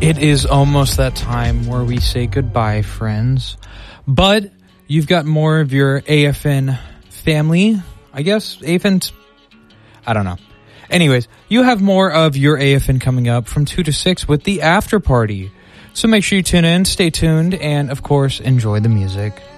It is almost that time where we say goodbye, friends. But you've got more of your AFN family, I guess. AFN, I don't know. Anyways, you have more of your AFN coming up from 2 to 6 with the after party. So make sure you tune in, stay tuned, and of course, enjoy the music.